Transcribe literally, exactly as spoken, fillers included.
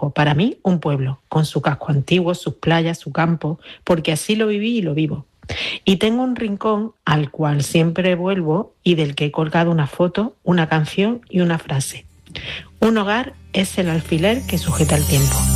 o para mí un pueblo, con su casco antiguo, sus playas, su campo, porque así lo viví y lo vivo. Y tengo un rincón al cual siempre vuelvo y del que he colgado una foto, una canción y una frase. Un hogar es el alfiler que sujeta el tiempo.